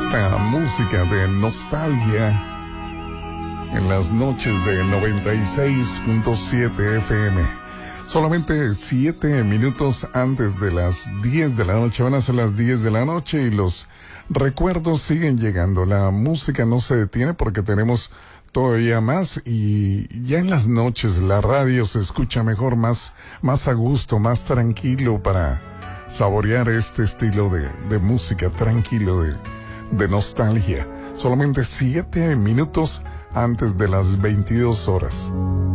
esta música de nostalgia en las noches de 96.7 FM. Solamente 7 minutos antes de las 10 de la noche. Van a ser las 10 de la noche y los recuerdos siguen llegando. La música no se detiene porque tenemos todavía más, y ya en las noches la radio se escucha mejor, más a gusto, más tranquilo para saborear este estilo de música tranquilo, de nostalgia. Solamente 7 minutos antes de las 22 horas.